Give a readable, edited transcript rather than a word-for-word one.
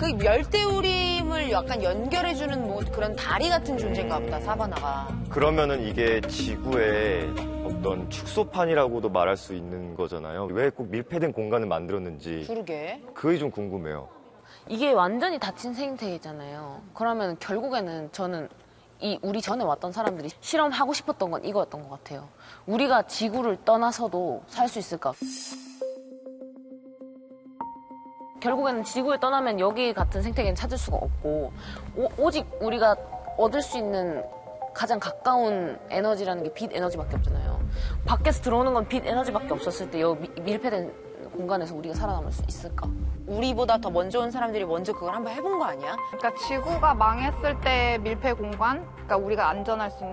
그 열대우림을 약간 연결해주는 뭐 그런 다리 같은 존재인가 보다, 사바나가. 그러면은 이게 지구의 어떤 축소판이라고도 말할 수 있는 거잖아요. 왜 꼭 밀폐된 공간을 만들었는지. 그러게. 그게 좀 궁금해요. 이게 완전히 닫힌 생태계잖아요. 그러면 결국에는 저는 우리 전에 왔던 사람들이 실험하고 싶었던 건 이거였던 것 같아요. 우리가 지구를 떠나서도 살 수 있을까? 결국에는 지구를 떠나면 여기 같은 생태계는 찾을 수가 없고 오직 우리가 얻을 수 있는 가장 가까운 에너지라는 게 빛 에너지밖에 없잖아요. 밖에서 들어오는 건 빛 에너지밖에 없었을 때 여기 밀폐된 공간에서 우리가 살아남을 수 있을까? 우리보다 더 먼저 온 사람들이 먼저 그걸 한번 해본 거 아니야? 그러니까 지구가 망했을 때 밀폐 공간, 그러니까 우리가 안전할 수 있는